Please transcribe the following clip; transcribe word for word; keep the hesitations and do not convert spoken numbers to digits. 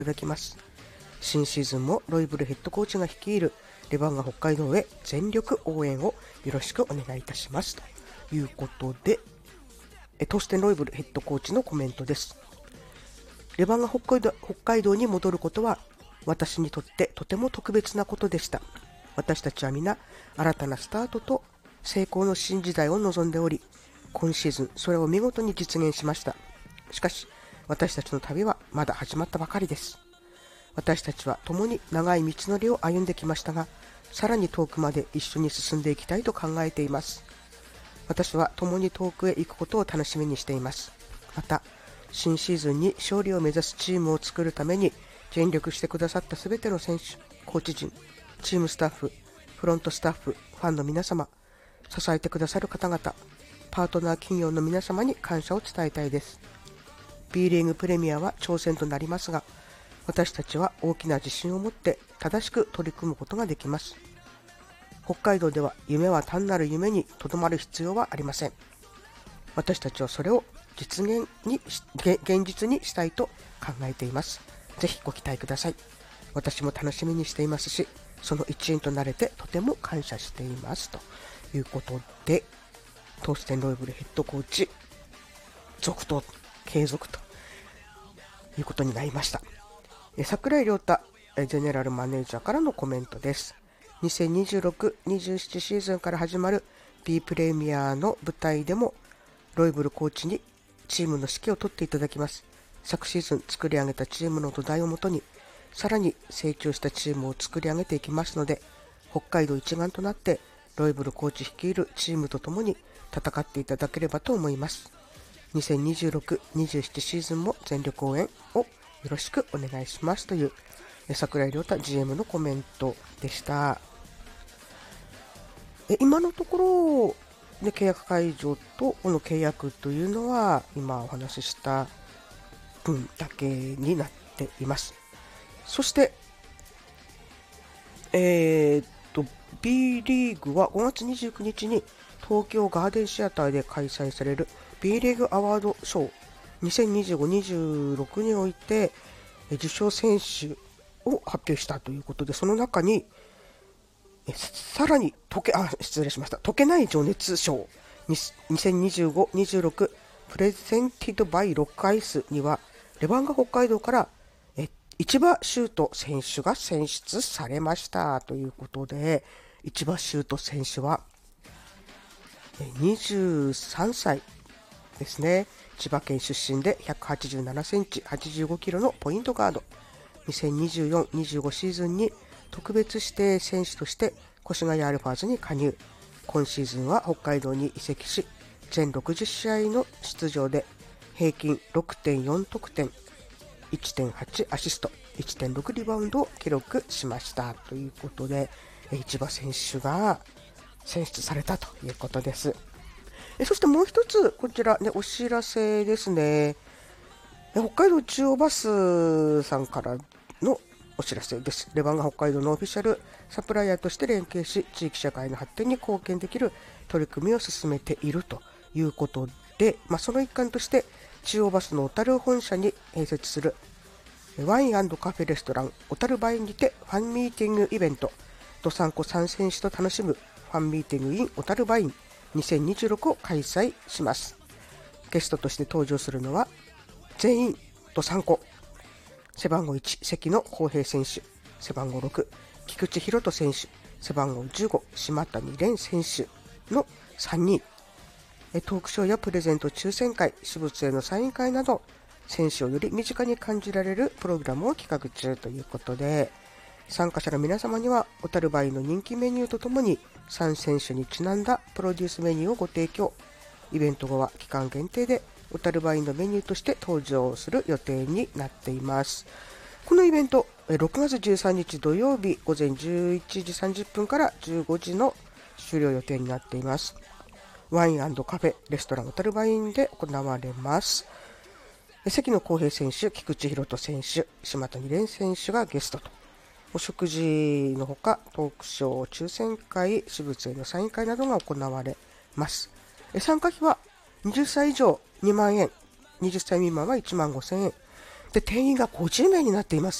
ただきます。新シーズンもロイブルヘッドコーチが率いるレバンガ北海道へ全力応援をよろしくお願いいたしますということで、トーステンロイブルヘッドコーチのコメントです。レバンガ北海道、北海道に戻ることは私にとってとても特別なことでした。私たちは皆新たなスタートと成功の新時代を望んでおり、今シーズンそれを見事に実現しました。しかし私たちの旅はまだ始まったばかりです。私たちは共に長い道のりを歩んできましたが、さらに遠くまで一緒に進んでいきたいと考えています。私は共に遠くへ行くことを楽しみにしています。また新シーズンに勝利を目指すチームを作るために尽力してくださったすべての選手、コーチ陣、チームスタッフ、フロントスタッフ、ファンの皆様、支えてくださる方々、パートナー企業の皆様に感謝を伝えたいです。 B リーグプレミアは挑戦となりますが、私たちは大きな自信を持って正しく取り組むことができます。北海道では夢は単なる夢にとどまる必要はありません。私たちはそれを実現に現実にしたいと考えています。ぜひご期待ください。私も楽しみにしていますし、その一員となれてとても感謝していますということで、トーステンロイブルヘッドコーチ続投継続ということになりました。櫻井亮太ゼネラルマネージャーからのコメントです。にせんにじゅうろく、にじゅうななシーズンから始まる B プレミアの舞台でもロイブルコーチにチームの指揮を取っていただきます。昨シーズン作り上げたチームの土台をもとに、さらに成長したチームを作り上げていきますので、北海道一丸となってロイブルコーチ率いるチームとともに戦っていただければと思います。にせんにじゅうろく、にじゅうななシーズンも全力応援をよろしくお願いしますという櫻井亮太 ジーエム のコメントでした。え今のところ、ね、契約解除とこの契約というのは今お話しした分だけになっています。そして、えー、っと B リーグはごがつにじゅうくにちに東京ガーデンシアターで開催される B リーグアワードショーにせんにじゅうご、にじゅうろくにおいて受賞選手を発表したということで、その中にえさらに溶けあ失礼しました溶けない情熱賞にせんにじゅうご、にじゅうろくプレゼンティドバイロックアイスにはレバンガ北海道からえ市場修斗選手が選出されましたということで、市場修斗選手はにじゅうさんさいですね。千葉県出身でひゃくはちじゅうななセンチ、はちじゅうごキロのポイントガード。にせんにじゅうよん、にじゅうごシーズンに特別指定選手として越谷アルファーズに加入。今シーズンは北海道に移籍し、全ろくじゅっしあいの出場で平均 ろくてんよん 得点、いってんはち アシスト、いってんろく リバウンドを記録しましたということで、市場選手が選出されたということです。そしてもう一つこちら、ね、お知らせですね。北海道中央バスさんからのお知らせです。レバンガ北海道のオフィシャルサプライヤーとして連携し、地域社会の発展に貢献できる取り組みを進めているということで、まあ、その一環として中央バスの小樽本社に併設するワイン&カフェレストラン小樽バインにてファンミーティングイベントどさんこさん選手と楽しむファンミーティング in 小樽バインにせんにじゅうろくを開催します。ゲストとして登場するのは全員どさんこ、背番号いち関野浩平選手、背番号ろく菊池宏斗選手、背番号じゅうご島谷蓮選手のさんにん。トークショーやプレゼント抽選会、私物へのサイン会など選手をより身近に感じられるプログラムを企画中ということで、参加者の皆様には小樽バイの人気メニューとともにさん選手にちなんだプロデュースメニューをご提供。イベント後は期間限定で小樽バインのメニューとして登場する予定になっています。このイベントろくがつじゅうさんにち土曜日午前じゅういちじさんじゅっぷんからじゅうごじの終了予定になっています。ワイン&カフェレストラン小樽バインで行われます。関野浩平選手、菊池宏斗選手、島谷蓮選手がゲストと。お食事のほかトークショー、抽選会、私物へのサイン会などが行われます。参加費ははたち以上にまんえん、はたち未満はいちまんごせんえん、 で、定員がごじゅうめいになっています。